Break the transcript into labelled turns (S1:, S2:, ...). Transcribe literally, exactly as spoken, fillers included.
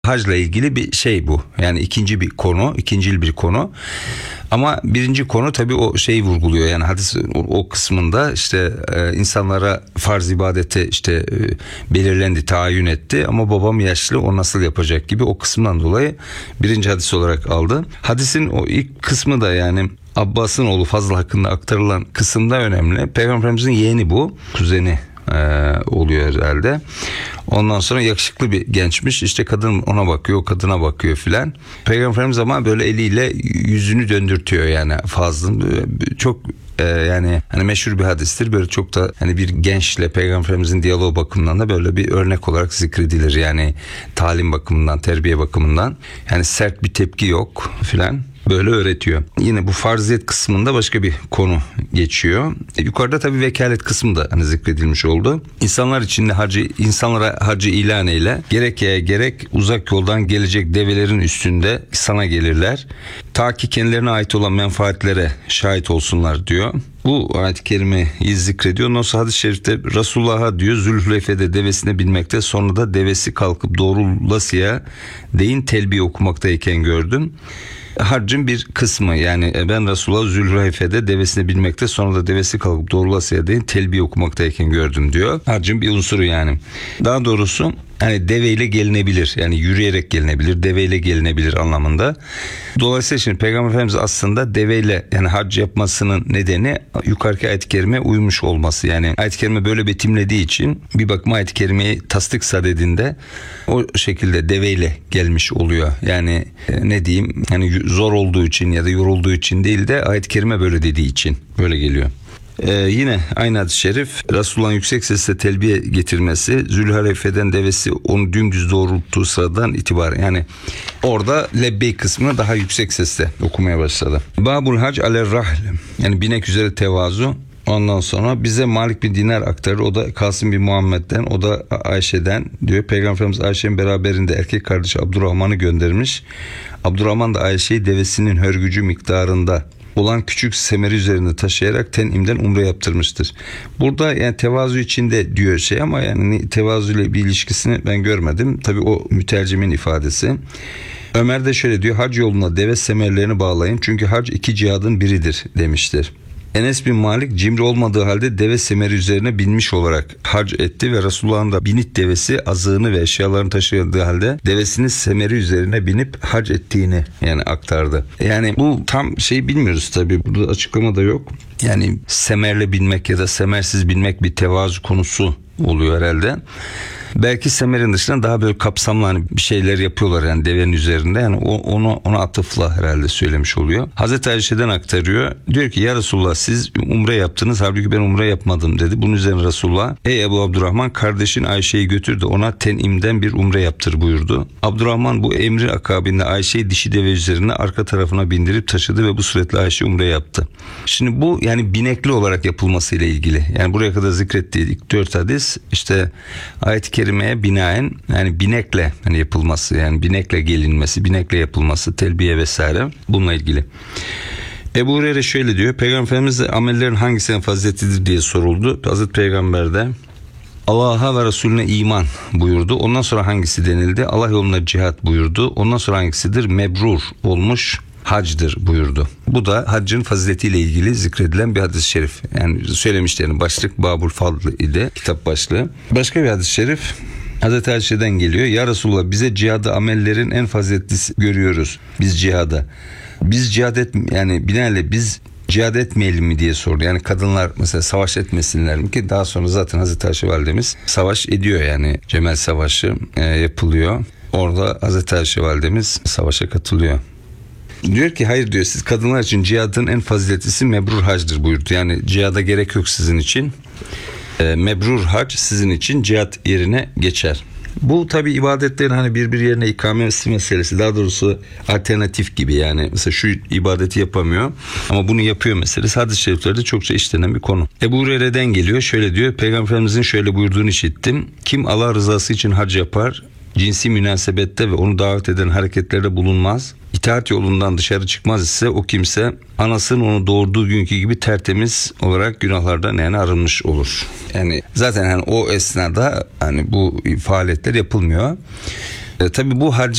S1: Hacla ilgili bir şey bu. Yani ikinci bir konu, ikincil bir konu. Ama birinci konu tabii o şeyi vurguluyor. Yani hadis o, o kısmında işte e, insanlara farz ibadeti işte e, belirlendi, tayin etti. Ama babam yaşlı, o nasıl yapacak gibi o kısımdan dolayı birinci hadis olarak aldı. Hadisin o ilk kısmı da yani Abbas'ın oğlu Fazıl hakkında aktarılan kısımda önemli. Peygamberimizin yeğeni bu, kuzeni Ee, oluyor herhalde. Ondan sonra yakışıklı bir gençmiş. İşte kadın ona bakıyor, kadına bakıyor filan. Peygamberimiz ama böyle eliyle yüzünü döndürtüyor yani Fazıl'ın. Çok e, yani hani meşhur bir hadistir. Böyle çok da hani bir gençle Peygamberimizin diyaloğu bakımından da böyle bir örnek olarak zikredilir. Yani talim bakımından, terbiye bakımından. Yani sert bir tepki yok filan. Böyle öğretiyor. Yine bu farziyet kısmında başka bir konu geçiyor. E, yukarıda tabii vekalet kısmı da hani zikredilmiş oldu. İnsanlar içinde hacı, insanlara hacı ilan eyle. Gerek yaya gerek uzak yoldan gelecek develerin üstünde sana gelirler. Ta ki kendilerine ait olan menfaatlere şahit olsunlar diyor. Bu ayet-i kerimeyi zikrediyor. Ondan sonra hadis-i şerifte Resulullah'a diyor Zülhüleyfe'de devesine binmekte, sonra da devesi kalkıp doğrulasıya değin telbiye okumaktayken gördüm. Haccın bir kısmı yani ben Resulullah Zülhüleyfe'de devesine binmekte, sonra da devesi kalkıp doğrulasıya değin telbiye okumaktayken gördüm diyor. Haccın bir unsuru yani. Daha doğrusu hani deveyle gelinebilir, yani yürüyerek gelinebilir, deveyle gelinebilir anlamında. Dolayısıyla şimdi Peygamber Efendimiz aslında deveyle yani hac yapmasının nedeni yukarıki ayet-i kerime uymuş olması. Yani ayet-i kerime böyle betimlediği için bir bakıma ayet-i kerimeyi tasdik sadedinde o şekilde deveyle gelmiş oluyor. Yani e, ne diyeyim, hani zor olduğu için ya da yorulduğu için değil de ayet-i kerime böyle dediği için böyle geliyor. Ee, yine aynı hadis-i şerif Resulullah'ın yüksek sesle telbiye getirmesi, Zülhüleyfe'den devesi onu dümdüz doğrulttuğu sıradan itibaren, yani orada lebbeyk kısmını daha yüksek sesle okumaya başladı. Babul hac aler rahl, yani binek üzere tevazu. Ondan sonra bize Malik bin Dinar aktarır. O da Kasım bin Muhammed'den, o da Ayşe'den diyor. Peygamberimiz Ayşe'nin beraberinde erkek kardeşi Abdurrahman'ı göndermiş. Abdurrahman da Ayşe'yi devesinin hörgücü miktarında olan küçük semeri üzerinde taşıyarak Ten'im'den umre yaptırmıştır. Burada yani tevazu içinde diyor şey, ama yani tevazu ile bir ilişkisini ben görmedim. Tabii o mütercimin ifadesi. Ömer de şöyle diyor: hac yoluna deve semerlerini bağlayın, çünkü hac iki cihadın biridir demiştir. Enes bin Malik cimri olmadığı halde deve semeri üzerine binmiş olarak hac etti ve Resulullah'ın da binit devesi azığını ve eşyalarını taşıdığı halde devesinin semeri üzerine binip hac ettiğini yani aktardı. Yani bu tam şey bilmiyoruz tabii, burada açıklama da yok. Yani semerle binmek ya da semersiz binmek bir tevazu konusu oluyor herhalde. Belki semerin dışında daha böyle kapsamlı hani bir şeyler yapıyorlar yani devenin üzerinde. Yani o, onu ona atıfla herhalde söylemiş oluyor. Hazreti Ayşe'den aktarıyor. Diyor ki ya Resulullah, siz umre yaptınız, halbuki ben umre yapmadım dedi. Bunun üzerine Resulullah, ey Ebu Abdurrahman, kardeşin Ayşe'yi götür de ona Ten'im'den bir umre yaptır buyurdu. Abdurrahman bu emri akabinde Ayşe'yi dişi deve üzerine arka tarafına bindirip taşıdı ve bu suretle Ayşe umre yaptı. Şimdi bu yani binekli olarak yapılmasıyla ilgili. Yani buraya kadar zikrettiği ilk dört hadis işte ayet-i kerimeye binaen yani binekle hani yapılması, yani binekle gelinmesi, binekle yapılması, telbiye vesaire, bununla ilgili. Ebu Hureyre şöyle diyor: Peygamber Efendimiz'e amellerin hangisinin faziletidir diye soruldu. Hazreti Peygamber de Allah'a ve Resulüne iman buyurdu. Ondan sonra hangisi denildi? Allah yolunda cihat buyurdu. Ondan sonra hangisidir? Mebrur olmuş hacdır buyurdu. Bu da haccın faziletiyle ilgili zikredilen bir hadis-i şerif. Yani söylemişti, yani başlık Babul Fadl idi, kitap başlığı. Başka bir hadis-i şerif Hazreti Ayşe'den geliyor. Ya Resulullah, bize cihadı amellerin en faziletlisi görüyoruz. Biz cihada. Biz cihad et, yani binaenle biz cihad etmeyelim mi diye sordu. Yani kadınlar mesela savaş etmesinler mi, ki daha sonra zaten Hazreti Ayşe validemiz savaş ediyor, yani Cemel Savaşı e, yapılıyor. Orada Hazreti Ayşe validemiz savaşa katılıyor. Diyor ki hayır diyor, siz kadınlar için cihadın en faziletlisi mebrur hacdır buyurdu. Yani cihada gerek yok sizin için. E, mebrur hac sizin için cihat yerine geçer. Bu tabi ibadetlerin hani birbir yerine ikamesi meselesi, daha doğrusu alternatif gibi, yani mesela şu ibadeti yapamıyor ama bunu yapıyor meselesi hadis-i şeriflerde çokça işlenen bir konu. Ebu Hureyre'den geliyor, şöyle diyor: Peygamber Efendimizin şöyle buyurduğunu işittim. Kim Allah rızası için hac yapar, cinsi münasebette ve onu davet eden hareketlerde bulunmaz, İtaat yolundan dışarı çıkmaz ise o kimse anasının onu doğurduğu günkü gibi tertemiz olarak günahlardan yani arınmış olur. Yani zaten hani o esnada hani bu faaliyetler yapılmıyor. E, tabii bu harcı